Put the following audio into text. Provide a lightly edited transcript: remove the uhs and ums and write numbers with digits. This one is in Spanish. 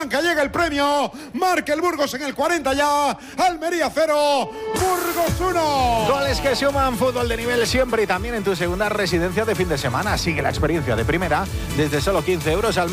Llega el premio, marca el Burgos en el 40 ya, Almería 0, Burgos 1. Goles que suman, fútbol de nivel siempre y también en tu segunda residencia de fin de semana. Sigue la experiencia de primera desde solo 15 euros al mes.